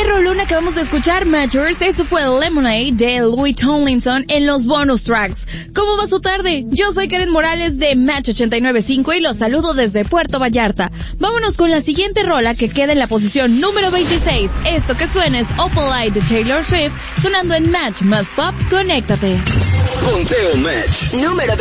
Qué rolona que vamos a escuchar, Matchers. Eso fue Lemonade de Louis Tomlinson en los bonus tracks. ¿Cómo va su tarde? Yo soy Karen Morales de Match 89.5 y los saludo desde Puerto Vallarta. Vámonos con la siguiente rola que queda en la posición número 26. Esto que suena es Opalite de Taylor Swift, sonando en Match más Pop. Conéctate. Conteo Match. Número